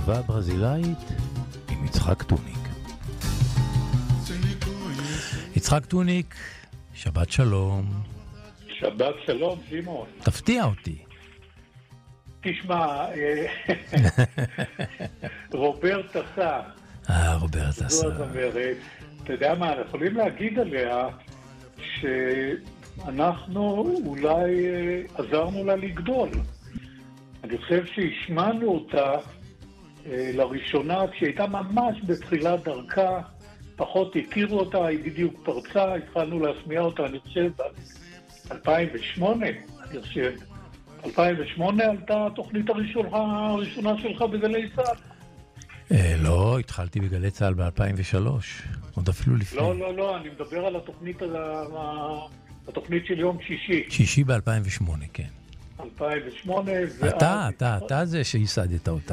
אהבה ברזילאית עם יצחק טוניק. יצחק טוניק, שבת שלום. שבת שלום, שמעון. תפתיע אותי. תשמע, רוברט עשה. רוברט עשה. זו הזמרת. אתה יודע מה, אנחנו יכולים להגיד עליה שאנחנו אולי עזרנו לה לגדול. אני חושב שהשמענו אותה לראשונה כשהיא הייתה ממש בתחילת דרכה, פחות הכירו אותה, היא בדיוק פרצה, התחלנו להשמיע אותה, אני חושב, ב-2008, אני חושב. 2008 עלתה התוכנית הראשונה שלך בגלי צה"ל. לא, התחלתי בגלי צה"ל ב-2003, עוד אפילו לפני. לא, אני מדבר על התוכנית של יום שישי. שישי ב-2008, כן. 2008. אתה זה שהסעדת אותה.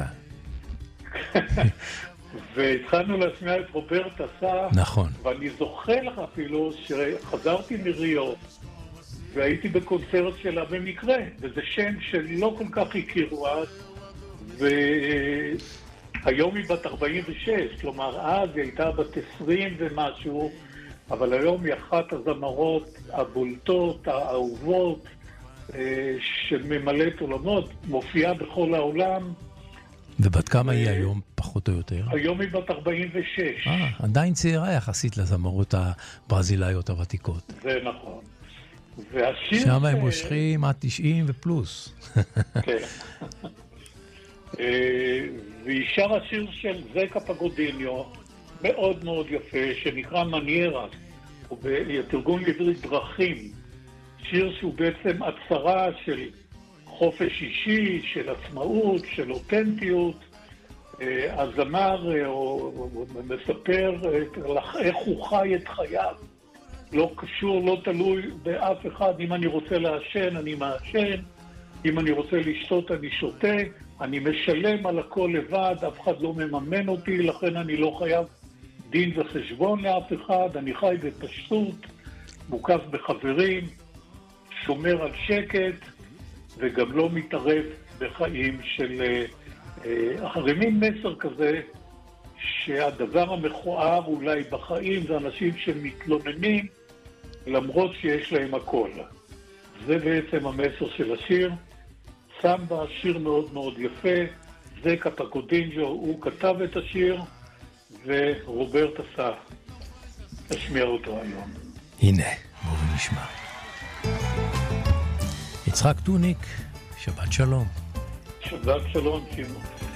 והתחלנו להשמיע את רוברט עשה. נכון. ואני זוכר לך אפילו שחזרתי מריו, והייתי בקונצרט שלה במקרה, וזה שם שלא כל כך הכירו אז, והיום היא בת 46, כלומר אז היא הייתה בת 20 ומשהו, אבל היום היא אחת הזמרות הבולטות, האהובות, שממלאת עולמות, מופיעה בכל העולם. ובת כמה היא היום, פחות או יותר? היום היא בת 46. עדיין צעירה יחסית לזמרות הברזילאיות הוותיקות. זה נכון. שם הם מושכים עד 90 ופלוס. כן. והיא שרה שיר של זקה פגודיניו, מאוד מאוד יפה, שנקרא מניירס, ובתרגום לעברית דרכים. שיר שהוא בעצם הצהרה של חופש אישי, של עצמאות, של אותנטיות. הזמר מספר איך הוא חי את חייו. לא קשור, לא תלוי באף אחד. אם אני רוצה לעשן, אני מעשן. אם אני רוצה לשתות, אני שותה. אני משלם על הכל לבד, אף אחד לא מממן אותי, לכן אני לא חייב דין וחשבון לאף אחד. אני חי בפשטות, מוקף בחברים, שומר על שקט, וגם לא מתערב בחיים של אחרים. מין מסר כזה, שהדבר המכוער אולי בחיים זה אנשים שמתלוננים למרות שיש להם הכל. זה בעצם המסר של השיר. סמבה, שיר מאוד מאוד יפה. זקה פגודיניו, הוא כתב את השיר, ורוברט עשה. תשמיע אותו היום. הנה, בואו נשמע. יצחק טוניק, שבת שלום. שבת שלום, שמעון.